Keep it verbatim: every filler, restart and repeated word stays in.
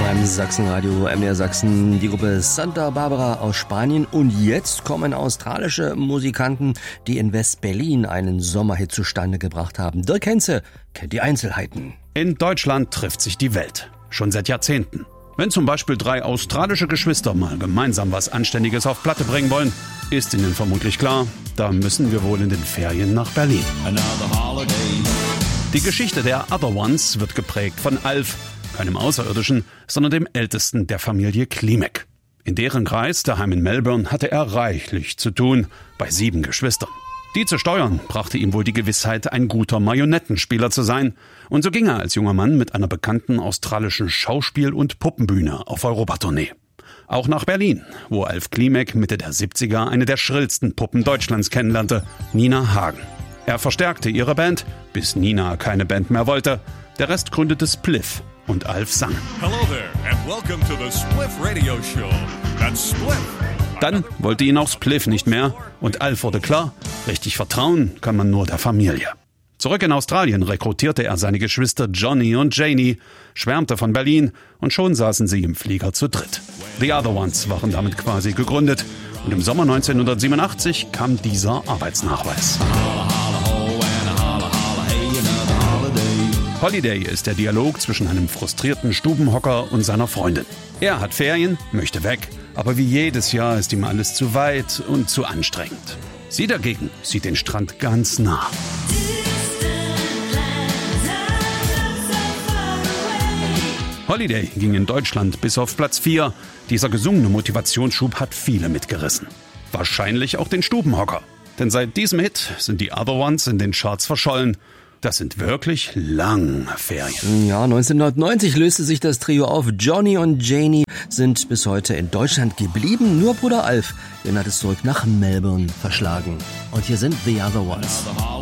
beim Sachsenradio M D R Sachsen, die Gruppe Santa Barbara aus Spanien. Und jetzt kommen australische Musikanten, die in West-Berlin einen Sommerhit zustande gebracht haben. Dirk Henze kennt die Einzelheiten. In Deutschland trifft sich die Welt. Schon seit Jahrzehnten. Wenn zum Beispiel drei australische Geschwister mal gemeinsam was Anständiges auf Platte bringen wollen, ist ihnen vermutlich klar, da müssen wir wohl in den Ferien nach Berlin. Die Geschichte der Other Ones wird geprägt von Alf, keinem Außerirdischen, sondern dem Ältesten der Familie Klimek. In deren Kreis, daheim in Melbourne, hatte er reichlich zu tun, bei sieben Geschwistern. Die zu steuern, brachte ihm wohl die Gewissheit, ein guter Marionettenspieler zu sein. Und so ging er als junger Mann mit einer bekannten australischen Schauspiel- und Puppenbühne auf Europatournee. Auch nach Berlin, wo Alf Klimek Mitte der siebziger eine der schrillsten Puppen Deutschlands kennenlernte, Nina Hagen. Er verstärkte ihre Band, bis Nina keine Band mehr wollte. Der Rest gründete Spliff und Alf sang. Hello there and welcome to the Spliff Radio Show. That's Spliff. Dann wollte ihn auch Spliff nicht mehr und Alf wurde klar, richtig vertrauen kann man nur der Familie. Zurück in Australien rekrutierte er seine Geschwister Johnny und Janie, schwärmte von Berlin und schon saßen sie im Flieger zu dritt. The Other Ones waren damit quasi gegründet und im Sommer neunzehnhundertsiebenundachtzig kam dieser Arbeitsnachweis. Holiday ist der Dialog zwischen einem frustrierten Stubenhocker und seiner Freundin. Er hat Ferien, möchte weg, aber wie jedes Jahr ist ihm alles zu weit und zu anstrengend. Sie dagegen sieht den Strand ganz nah. Holiday ging in Deutschland bis auf Platz vier. Dieser gesungene Motivationsschub hat viele mitgerissen. Wahrscheinlich auch den Stubenhocker. Denn seit diesem Hit sind die Other Ones in den Charts verschollen. Das sind wirklich lange Ferien. Ja, neunzehnhundertneunzig löste sich das Trio auf. Johnny und Janie sind bis heute in Deutschland geblieben. Nur Bruder Alf, den hat es zurück nach Melbourne verschlagen. Und hier sind The Other Ones.